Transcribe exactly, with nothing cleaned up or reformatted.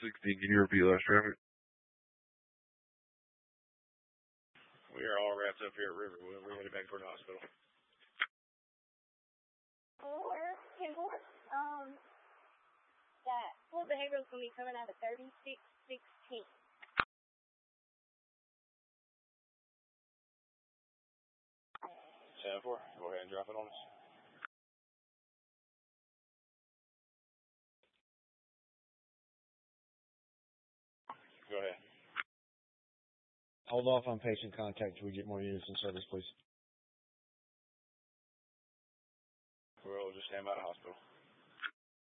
sixteen, can you repeat last traffic? We are all wrapped up here at Riverwood. We're headed back toward the hospital. Four, ten four. Um, that full behavioral is going to be coming out of thirty-six sixteen. ten four, go ahead and drop it on us. Go ahead. Hold off on patient contact till we get more units in service, please. We'll just stand by the hospital.